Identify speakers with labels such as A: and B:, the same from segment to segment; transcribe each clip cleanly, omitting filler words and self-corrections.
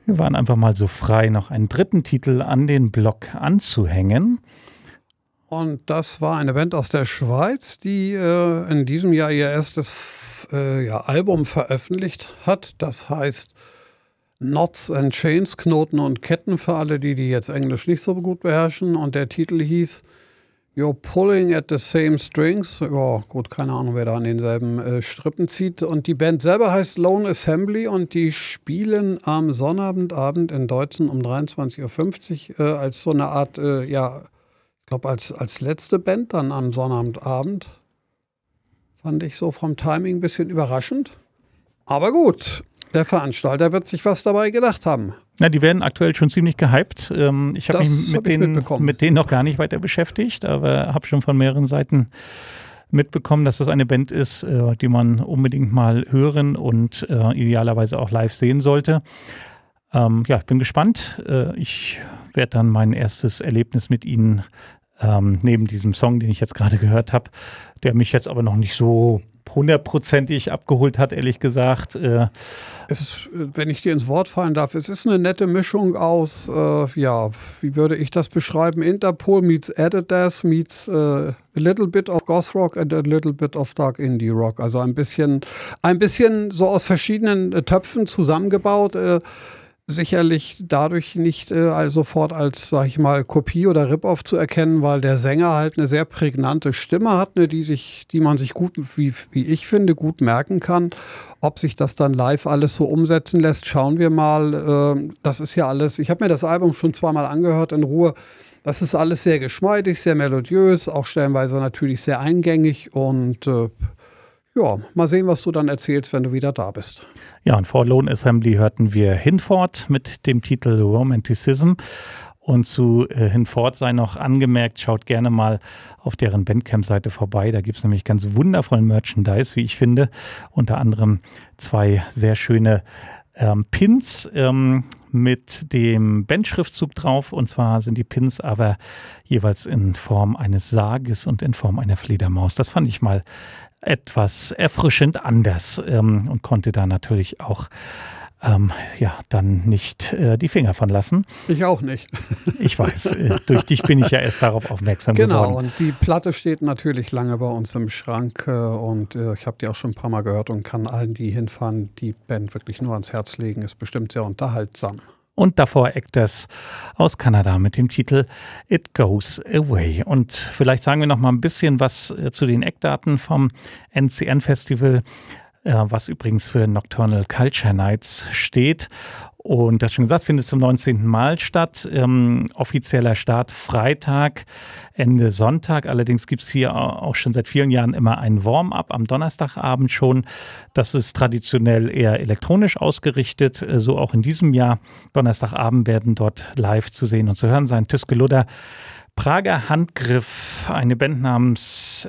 A: Wir waren einfach mal so frei, noch einen dritten Titel an den Block anzuhängen.
B: Und das war eine Band aus der Schweiz, die in diesem Jahr ihr erstes Album veröffentlicht hat. Das heißt Knots and Chains, Knoten und Ketten für alle, die jetzt Englisch nicht so gut beherrschen. Und der Titel hieß You're Pulling at the Same Strings. Ja, gut, keine Ahnung, wer da an denselben Strippen zieht. Und die Band selber heißt Lone Assembly und die spielen am Sonnabendabend in Deutzen um 23.50 Uhr als so eine Art, ich glaube als letzte Band dann am Sonnabendabend. Fand ich so vom Timing ein bisschen überraschend. Aber gut, der Veranstalter wird sich was dabei gedacht haben.
A: Na, die werden aktuell schon ziemlich gehypt. Ich habe mich mit denen noch gar nicht weiter beschäftigt, aber habe schon von mehreren Seiten mitbekommen, dass das eine Band ist, die man unbedingt mal hören und idealerweise auch live sehen sollte. Ich bin gespannt. Ich werde dann mein erstes Erlebnis mit ihnen neben diesem Song, den ich jetzt gerade gehört habe, der mich jetzt aber noch nicht so hundertprozentig abgeholt hat, ehrlich gesagt.
B: Wenn ich dir ins Wort fallen darf, es ist eine nette Mischung aus, wie würde ich das beschreiben? Interpol meets Adidas meets a little bit of Goth Rock and a little bit of Dark Indie Rock. Also ein bisschen so aus verschiedenen Töpfen zusammengebaut. Sicherlich dadurch nicht sofort als, sag ich mal, Kopie oder Rip-Off zu erkennen, weil der Sänger halt eine sehr prägnante Stimme hat, die man sich gut, wie ich finde, gut merken kann. Ob sich das dann live alles so umsetzen lässt, schauen wir mal. Das ist ja alles, ich habe mir das Album schon zweimal angehört in Ruhe. Das ist alles sehr geschmeidig, sehr melodiös, auch stellenweise natürlich sehr eingängig und mal sehen, was du dann erzählst, wenn du wieder da bist.
A: Ja, und vor Lone Assembly hörten wir Hinfort mit dem Titel Romanticism. Und zu Hinfort sei noch angemerkt, schaut gerne mal auf deren Bandcamp-Seite vorbei. Da gibt es nämlich ganz wundervollen Merchandise, wie ich finde. Unter anderem 2 sehr schöne Pins mit dem Bandschriftzug drauf. Und zwar sind die Pins aber jeweils in Form eines Sarges und in Form einer Fledermaus. Das fand ich mal etwas erfrischend anders und konnte da natürlich auch dann nicht die Finger von lassen.
B: Ich auch nicht.
A: Ich weiß, durch dich bin ich ja erst darauf aufmerksam geworden.
B: Genau, und die Platte steht natürlich lange bei uns im Schrank und ich habe die auch schon ein paar Mal gehört und kann allen, die hinfahren, die Band wirklich nur ans Herz legen. Ist bestimmt sehr unterhaltsam.
A: Und davor Actors aus Kanada mit dem Titel It Goes Away. Und vielleicht sagen wir noch mal ein bisschen was zu den Eckdaten vom NCN-Festival, was übrigens für Nocturnal Culture Nights steht. Und das schon gesagt, findet zum 19. Mal statt. Offizieller Start Freitag, Ende Sonntag. Allerdings gibt es hier auch schon seit vielen Jahren immer ein Warm-up am Donnerstagabend schon. Das ist traditionell eher elektronisch ausgerichtet. So auch in diesem Jahr. Donnerstagabend werden dort live zu sehen und zu hören sein. Tüskeludder, Prager Handgriff, eine Band namens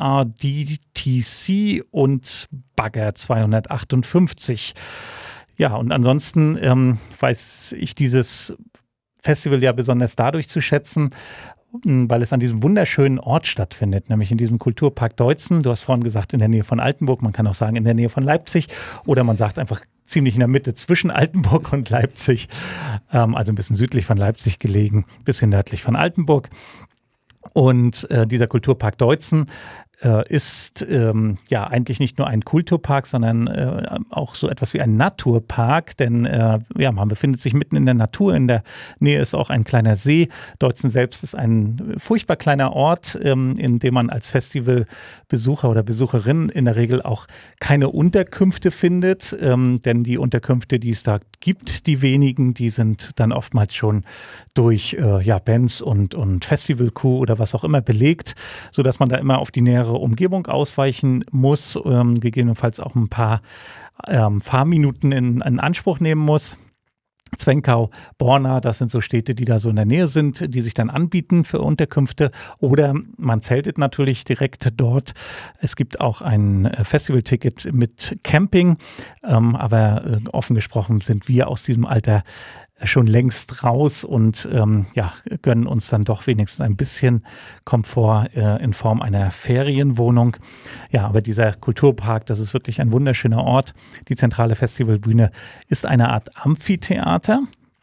A: MRDTC und Bagger 258. Ja, und ansonsten weiß ich dieses Festival ja besonders dadurch zu schätzen, weil es an diesem wunderschönen Ort stattfindet, nämlich in diesem Kulturpark Deutzen. Du hast vorhin gesagt, in der Nähe von Altenburg, man kann auch sagen in der Nähe von Leipzig oder man sagt einfach ziemlich in der Mitte zwischen Altenburg und Leipzig, also ein bisschen südlich von Leipzig gelegen, ein bisschen nördlich von Altenburg. Und dieser Kulturpark Deutzen ist eigentlich nicht nur ein Kulturpark, sondern auch so etwas wie ein Naturpark, denn man befindet sich mitten in der Natur, in der Nähe ist auch ein kleiner See. Deutzen selbst ist ein furchtbar kleiner Ort, in dem man als Festivalbesucher oder Besucherin in der Regel auch keine Unterkünfte findet, denn die Unterkünfte, die es da gibt, die wenigen, die sind dann oftmals schon durch Bands und Festival-Crew oder was auch immer belegt, sodass man da immer auf die nähere Umgebung ausweichen muss, gegebenenfalls auch ein paar Fahrminuten in Anspruch nehmen muss. Zwenkau, Borna, das sind so Städte, die da so in der Nähe sind, die sich dann anbieten für Unterkünfte. Oder man zeltet natürlich direkt dort. Es gibt auch ein Festivalticket mit Camping. Aber offen gesprochen sind wir aus diesem Alter schon längst raus und gönnen uns dann doch wenigstens ein bisschen Komfort in Form einer Ferienwohnung. Ja, aber dieser Kulturpark, das ist wirklich ein wunderschöner Ort. Die zentrale Festivalbühne ist eine Art Amphitheater.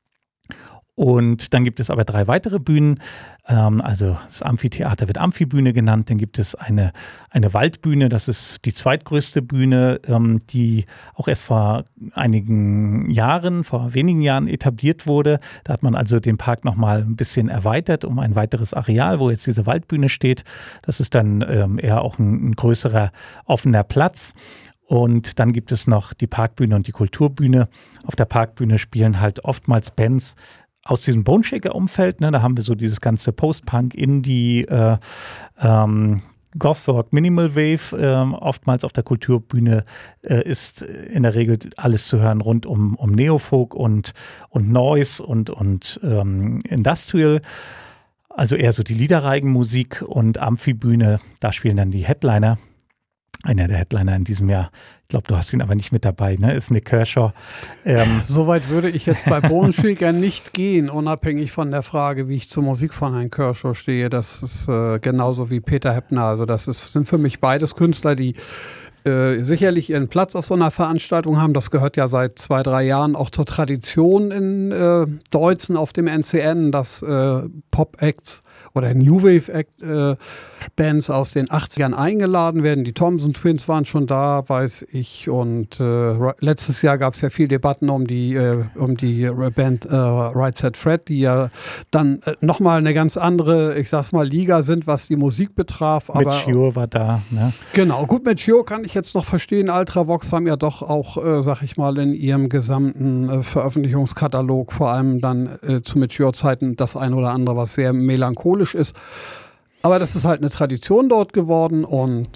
A: Und dann gibt es aber 3 weitere Bühnen. Also das Amphitheater wird Amphibühne genannt. Dann gibt es eine Waldbühne, das ist die zweitgrößte Bühne, die auch erst vor wenigen Jahren etabliert wurde. Da hat man also den Park nochmal ein bisschen erweitert um ein weiteres Areal, wo jetzt diese Waldbühne steht. Das ist dann eher auch ein größerer offener Platz. Und dann gibt es noch die Parkbühne und die Kulturbühne. Auf der Parkbühne spielen halt oftmals Bands aus diesem Boneshaker-Umfeld, ne, da haben wir so dieses ganze Post-Punk, Indie, Goth-Rock, Minimal Wave. Oftmals auf der Kulturbühne ist in der Regel alles zu hören rund um Neofolk und Noise und Industrial. Also eher so die Liederreigenmusik und Amphibühne, da spielen dann die Headliner. Einer der Headliner in diesem Jahr, ich glaube, du hast ihn aber nicht mit dabei, ne? Ist Nick Kershaw.
B: Soweit würde ich jetzt bei Boneshaker nicht gehen, unabhängig von der Frage, wie ich zur Musik von Herrn Kershaw stehe. Das ist genauso wie Peter Heppner. Also sind für mich beides Künstler, die sicherlich ihren Platz auf so einer Veranstaltung haben. Das gehört ja seit 2-3 Jahren auch zur Tradition in Deutzen auf dem NCN, dass Pop-Acts oder New Wave-Bands aus den 80ern eingeladen werden. Die Thompson Twins waren schon da, weiß ich. Und letztes Jahr gab es ja viel Debatten um die Band Right Said Fred, die ja dann nochmal eine ganz andere, ich sag's mal, Liga sind, was die Musik betraf.
A: Aber Mature war da. Ne?
B: Genau, gut, Mature kann ich jetzt noch verstehen. Ultravox haben ja doch auch, sag ich mal, in ihrem gesamten Veröffentlichungskatalog, vor allem dann zu Mature-Zeiten, das ein oder andere, was sehr melancholisch ist. Aber das ist halt eine Tradition dort geworden und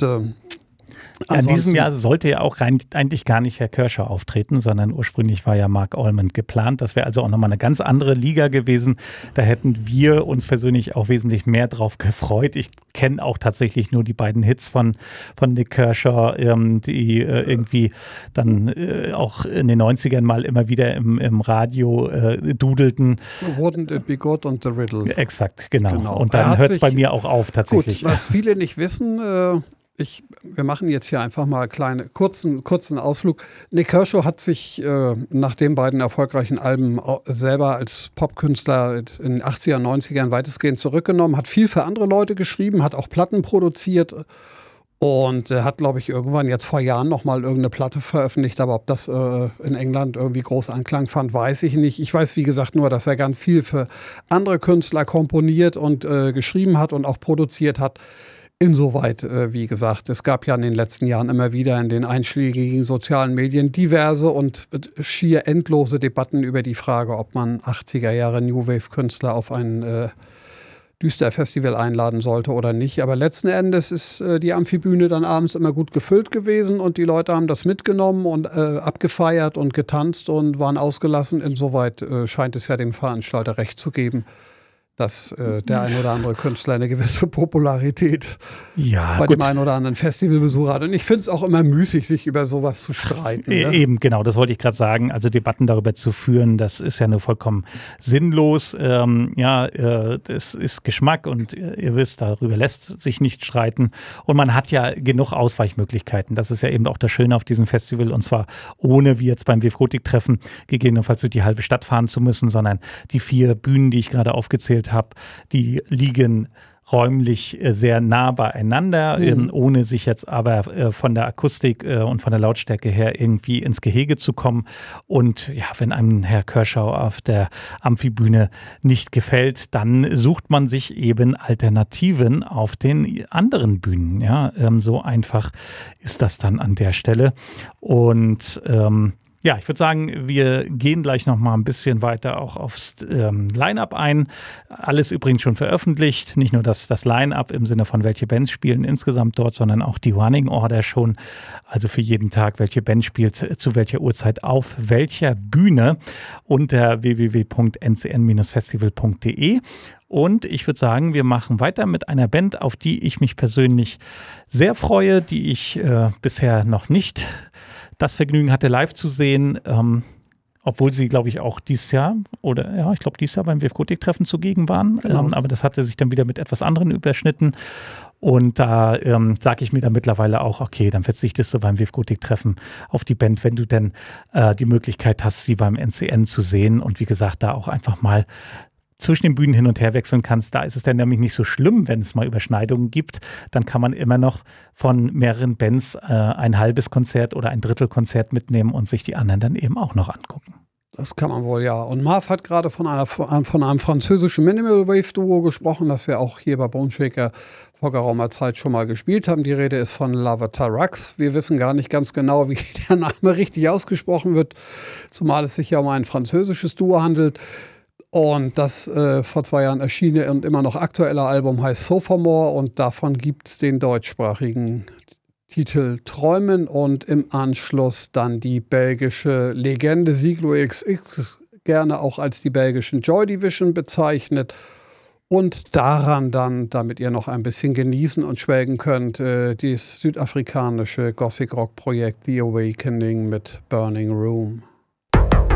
A: in diesem Jahr sollte ja auch eigentlich gar nicht Herr Kershaw auftreten, sondern ursprünglich war ja Mark Almond geplant. Das wäre also auch nochmal eine ganz andere Liga gewesen. Da hätten wir uns persönlich auch wesentlich mehr drauf gefreut. Ich kenne auch tatsächlich nur die beiden Hits von Nick Kershaw, die irgendwie dann auch in den 90ern mal immer wieder im Radio dudelten.
B: Wouldn't It Be Good und The Riddle.
A: Exakt, genau. Und dann hört es bei mir auch auf tatsächlich.
B: Gut, was viele nicht wissen, wir machen jetzt hier einfach mal einen kurzen Ausflug. Nick Kershaw hat sich nach den beiden erfolgreichen Alben selber als Popkünstler in den 80er und 90ern weitestgehend zurückgenommen, hat viel für andere Leute geschrieben, hat auch Platten produziert und hat, glaube ich, irgendwann jetzt vor Jahren nochmal irgendeine Platte veröffentlicht, aber ob das in England irgendwie groß Anklang fand, weiß ich nicht. Ich weiß, wie gesagt, nur, dass er ganz viel für andere Künstler komponiert und geschrieben hat und auch produziert hat. Insoweit, wie gesagt, es gab ja in den letzten Jahren immer wieder in den einschlägigen sozialen Medien diverse und schier endlose Debatten über die Frage, ob man 80er Jahre New Wave-Künstler auf ein Düster-Festival einladen sollte oder nicht. Aber letzten Endes ist die Amphibühne dann abends immer gut gefüllt gewesen und die Leute haben das mitgenommen und abgefeiert und getanzt und waren ausgelassen. Insoweit scheint es ja dem Veranstalter recht zu geben, dass der ein oder andere Künstler eine gewisse Popularität bei dem einen oder anderen Festivalbesucher hat. Und ich finde es auch immer müßig, sich über sowas zu streiten. Ne?
A: Eben, genau, das wollte ich gerade sagen. Also Debatten darüber zu führen, das ist ja nur vollkommen sinnlos. Das ist Geschmack und ihr wisst, darüber lässt sich nicht streiten. Und man hat ja genug Ausweichmöglichkeiten. Das ist ja eben auch das Schöne auf diesem Festival. Und zwar ohne, wie jetzt beim WFGotik-Treffen, gegebenenfalls durch die halbe Stadt fahren zu müssen, sondern die 4 Bühnen, die ich gerade aufgezählt habe, die liegen räumlich sehr nah beieinander, ohne sich jetzt aber von der Akustik und von der Lautstärke her irgendwie ins Gehege zu kommen. Und ja, wenn einem Herr Kershaw auf der Amphibühne nicht gefällt, dann sucht man sich eben Alternativen auf den anderen Bühnen. Ja, so einfach ist das dann an der Stelle. Und ja, ich würde sagen, wir gehen gleich noch mal ein bisschen weiter auch aufs Line-Up ein. Alles übrigens schon veröffentlicht. Nicht nur das Line-Up im Sinne von welche Bands spielen insgesamt dort, sondern auch die Running Order schon. Also für jeden Tag, welche Band spielt zu welcher Uhrzeit auf welcher Bühne unter www.ncn-festival.de. Und ich würde sagen, wir machen weiter mit einer Band, auf die ich mich persönlich sehr freue, die ich bisher noch nicht das Vergnügen hatte, live zu sehen. Obwohl sie, glaube ich, auch dieses Jahr beim WF Gotik-Treffen zugegen waren.
B: Genau.
A: Aber das hatte sich dann wieder mit etwas anderen überschnitten. Und da sage ich mir dann mittlerweile auch, okay, dann verzichtest du beim WF Gotik-Treffen auf die Band, wenn du denn die Möglichkeit hast, sie beim NCN zu sehen. Und wie gesagt, da auch einfach mal zwischen den Bühnen hin und her wechseln kannst. Da ist es dann nämlich nicht so schlimm, wenn es mal Überschneidungen gibt. Dann kann man immer noch von mehreren Bands ein halbes Konzert oder ein Drittelkonzert mitnehmen und sich die anderen dann eben auch noch angucken.
B: Das kann man wohl, ja. Und Marv hat gerade von einem französischen Minimal Wave Duo gesprochen, das wir auch hier bei Bone Shaker vor geraumer Zeit schon mal gespielt haben. Die Rede ist von Lavatarax. Wir wissen gar nicht ganz genau, wie der Name richtig ausgesprochen wird, zumal es sich ja um ein französisches Duo handelt. Und das vor 2 Jahren erschienene und immer noch aktuelle Album heißt Sophomore und davon gibt es den deutschsprachigen Titel Träumen und im Anschluss dann die belgische Legende Siglo XX, gerne auch als die belgischen Joy Division bezeichnet. Und daran dann, damit ihr noch ein bisschen genießen und schwelgen könnt, das südafrikanische Gothic Rock Projekt The Awakening mit Burning Room.